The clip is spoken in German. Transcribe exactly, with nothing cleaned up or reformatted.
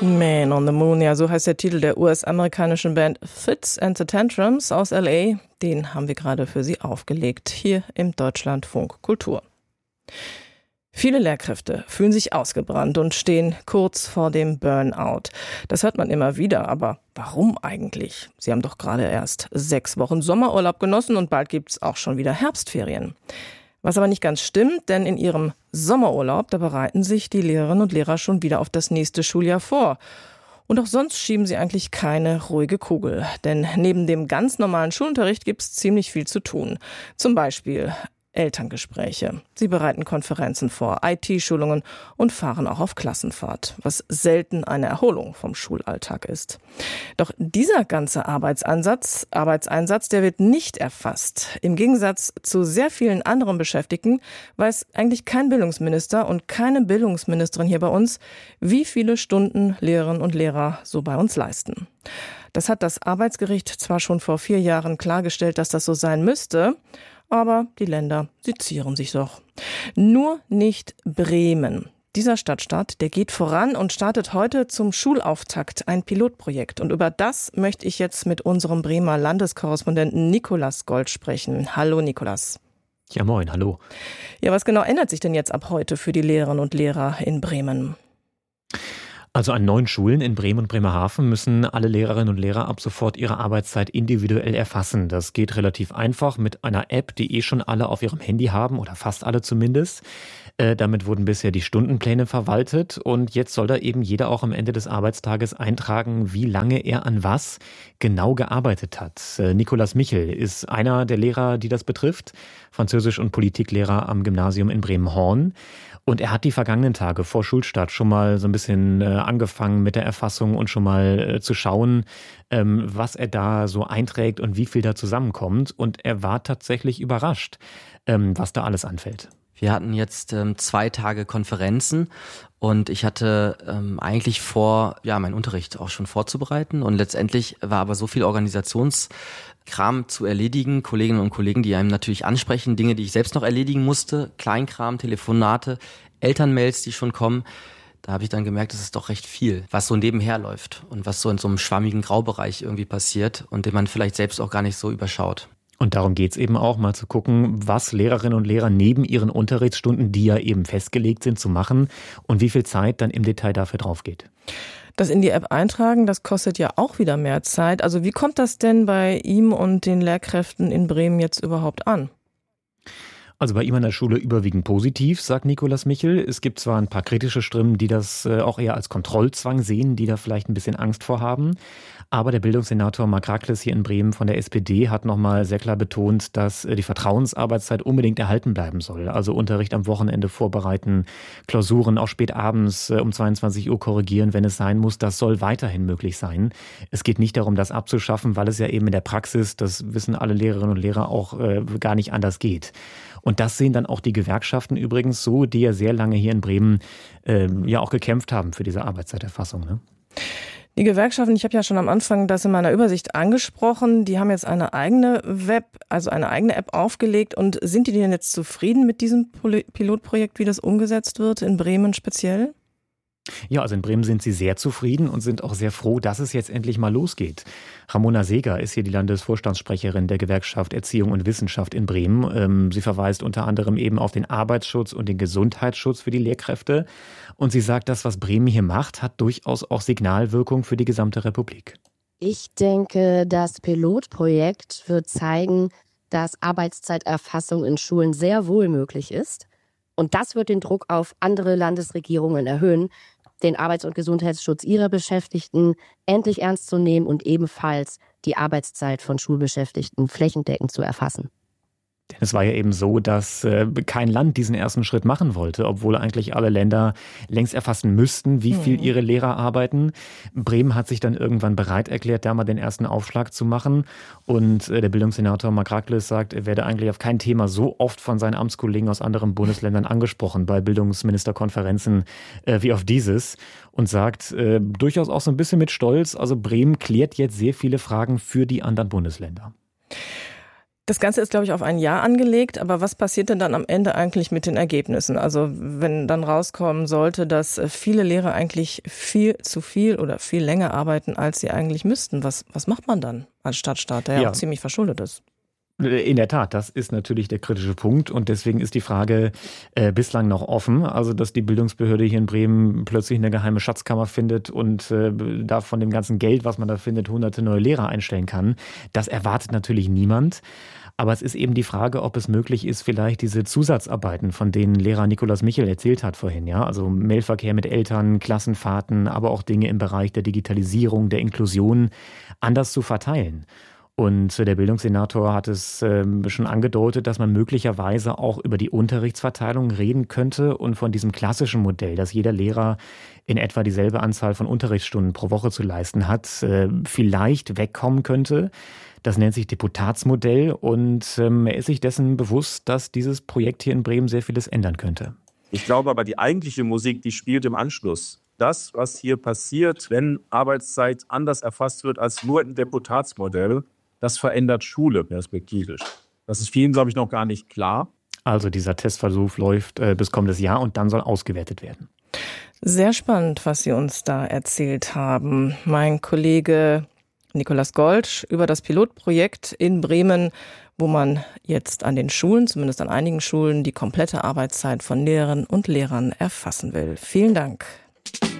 Man on the Moon, ja, so heißt der Titel der U S-amerikanischen Band Fitz and the Tantrums aus L A. Den haben wir gerade für Sie aufgelegt, hier im Deutschlandfunk Kultur. Viele Lehrkräfte fühlen sich ausgebrannt und stehen kurz vor dem Burnout. Das hört man immer wieder, aber warum eigentlich? Sie haben doch gerade erst sechs Wochen Sommerurlaub genossen und bald gibt's auch schon wieder Herbstferien. Was aber nicht ganz stimmt, denn in ihrem Sommerurlaub, da bereiten sich die Lehrerinnen und Lehrer schon wieder auf das nächste Schuljahr vor. Und auch sonst schieben sie eigentlich keine ruhige Kugel. Denn neben dem ganz normalen Schulunterricht gibt's ziemlich viel zu tun. Zum Beispiel Elterngespräche. Sie bereiten Konferenzen vor, I T-Schulungen und fahren auch auf Klassenfahrt, was selten eine Erholung vom Schulalltag ist. Doch dieser ganze Arbeitsansatz, Arbeitseinsatz, der wird nicht erfasst. Im Gegensatz zu sehr vielen anderen Beschäftigten weiß eigentlich kein Bildungsminister und keine Bildungsministerin hier bei uns, wie viele Stunden Lehrerinnen und Lehrer so bei uns leisten. Das hat das Arbeitsgericht zwar schon vor vier Jahren klargestellt, dass das so sein müsste, aber die Länder, sie zieren sich doch. Nur nicht Bremen. Dieser Stadtstaat, der geht voran und startet heute zum Schulauftakt ein Pilotprojekt. Und über das möchte ich jetzt mit unserem Bremer Landeskorrespondenten Nikolas Gold sprechen. Hallo Nikolas. Ja, moin, hallo. Ja, was genau ändert sich denn jetzt ab heute für die Lehrerinnen und Lehrer in Bremen? Also an neun Schulen in Bremen und Bremerhaven müssen alle Lehrerinnen und Lehrer ab sofort ihre Arbeitszeit individuell erfassen. Das geht relativ einfach mit einer App, die eh schon alle auf ihrem Handy haben oder fast alle zumindest. Äh, damit wurden bisher die Stundenpläne verwaltet und jetzt soll da eben jeder auch am Ende des Arbeitstages eintragen, wie lange er an was genau gearbeitet hat. Äh, Nikolas Michel ist einer der Lehrer, die das betrifft, Französisch- und Politiklehrer am Gymnasium in Bremen-Horn. Und er hat die vergangenen Tage vor Schulstart schon mal so ein bisschen äh, angefangen mit der Erfassung und schon mal äh, zu schauen, ähm, was er da so einträgt und wie viel da zusammenkommt. Und er war tatsächlich überrascht, ähm, was da alles anfällt. Wir hatten jetzt ähm, zwei Tage Konferenzen und ich hatte ähm, eigentlich vor, ja, meinen Unterricht auch schon vorzubereiten. Und letztendlich war aber so viel Organisationskram zu erledigen, Kolleginnen und Kollegen, die einem natürlich ansprechen, Dinge, die ich selbst noch erledigen musste, Kleinkram, Telefonate, Elternmails, die schon kommen. Da habe ich dann gemerkt, das ist doch recht viel, was so nebenher läuft und was so in so einem schwammigen Graubereich irgendwie passiert und den man vielleicht selbst auch gar nicht so überschaut. Und darum geht's eben auch, mal zu gucken, was Lehrerinnen und Lehrer neben ihren Unterrichtsstunden, die ja eben festgelegt sind, zu machen und wie viel Zeit dann im Detail dafür drauf geht. Das in die App eintragen, das kostet ja auch wieder mehr Zeit. Also wie kommt das denn bei ihm und den Lehrkräften in Bremen jetzt überhaupt an? Also bei ihm an der Schule überwiegend positiv, sagt Nikolas Michel. Es gibt zwar ein paar kritische Stimmen, die das auch eher als Kontrollzwang sehen, die da vielleicht ein bisschen Angst vor haben. Aber der Bildungssenator Marc Rakles hier in Bremen von der S P D hat nochmal sehr klar betont, dass die Vertrauensarbeitszeit unbedingt erhalten bleiben soll. Also Unterricht am Wochenende vorbereiten, Klausuren auch spät abends um zweiundzwanzig Uhr korrigieren, wenn es sein muss. Das soll weiterhin möglich sein. Es geht nicht darum, das abzuschaffen, weil es ja eben in der Praxis, das wissen alle Lehrerinnen und Lehrer auch, äh, gar nicht anders geht. Und das sehen dann auch die Gewerkschaften übrigens so, die ja sehr lange hier in Bremen äh, ja auch gekämpft haben für diese Arbeitszeiterfassung, ne? Die Gewerkschaften, ich habe ja schon am Anfang das in meiner Übersicht angesprochen, die haben jetzt eine eigene Web, also eine eigene App aufgelegt. Und sind die denn jetzt zufrieden mit diesem Pilotprojekt, wie das umgesetzt wird, in Bremen speziell? Ja, also in Bremen sind sie sehr zufrieden und sind auch sehr froh, dass es jetzt endlich mal losgeht. Ramona Seeger ist hier die Landesvorstandssprecherin der Gewerkschaft Erziehung und Wissenschaft in Bremen. Sie verweist unter anderem eben auf den Arbeitsschutz und den Gesundheitsschutz für die Lehrkräfte. Und sie sagt, das, was Bremen hier macht, hat durchaus auch Signalwirkung für die gesamte Republik. Ich denke, das Pilotprojekt wird zeigen, dass Arbeitszeiterfassung in Schulen sehr wohl möglich ist. Und das wird den Druck auf andere Landesregierungen erhöhen, den Arbeits- und Gesundheitsschutz ihrer Beschäftigten endlich ernst zu nehmen und ebenfalls die Arbeitszeit von Schulbeschäftigten flächendeckend zu erfassen. Denn es war ja eben so, dass äh, kein Land diesen ersten Schritt machen wollte, obwohl eigentlich alle Länder längst erfassen müssten, wie viel ihre Lehrer arbeiten. Bremen hat sich dann irgendwann bereit erklärt, da mal den ersten Aufschlag zu machen. Und äh, der Bildungssenator Marc Rakles sagt, er werde eigentlich auf kein Thema so oft von seinen Amtskollegen aus anderen Bundesländern angesprochen bei Bildungsministerkonferenzen äh, wie auf dieses. Und sagt äh, durchaus auch so ein bisschen mit Stolz, also Bremen klärt jetzt sehr viele Fragen für die anderen Bundesländer. Das Ganze ist, glaube ich, auf ein Jahr angelegt, aber was passiert denn dann am Ende eigentlich mit den Ergebnissen? Also wenn dann rauskommen sollte, dass viele Lehrer eigentlich viel zu viel oder viel länger arbeiten, als sie eigentlich müssten, was, was macht man dann als Stadtstaat, der ja, ja auch ziemlich verschuldet ist? In der Tat, das ist natürlich der kritische Punkt und deswegen ist die Frage äh, bislang noch offen. Also, dass die Bildungsbehörde hier in Bremen plötzlich eine geheime Schatzkammer findet und äh, da von dem ganzen Geld, was man da findet, hunderte neue Lehrer einstellen kann, das erwartet natürlich niemand. Aber es ist eben die Frage, ob es möglich ist, vielleicht diese Zusatzarbeiten, von denen Lehrer Nikolaus Michel erzählt hat vorhin, ja, also Mailverkehr mit Eltern, Klassenfahrten, aber auch Dinge im Bereich der Digitalisierung, der Inklusion, anders zu verteilen. Und der Bildungssenator hat es äh, schon angedeutet, dass man möglicherweise auch über die Unterrichtsverteilung reden könnte und von diesem klassischen Modell, dass jeder Lehrer in etwa dieselbe Anzahl von Unterrichtsstunden pro Woche zu leisten hat, äh, vielleicht wegkommen könnte. Das nennt sich Deputatsmodell und ähm, er ist sich dessen bewusst, dass dieses Projekt hier in Bremen sehr vieles ändern könnte. Ich glaube aber, die eigentliche Musik, die spielt im Anschluss. Das, was hier passiert, wenn Arbeitszeit anders erfasst wird als nur ein Deputatsmodell, das verändert Schule perspektivisch. Das ist vielen, glaube ich, noch gar nicht klar. Also dieser Testversuch läuft äh, bis kommendes Jahr und dann soll ausgewertet werden. Sehr spannend, was Sie uns da erzählt haben. Mein Kollege Nikolaus Gold über das Pilotprojekt in Bremen, wo man jetzt an den Schulen, zumindest an einigen Schulen, die komplette Arbeitszeit von Lehrerinnen und Lehrern erfassen will. Vielen Dank.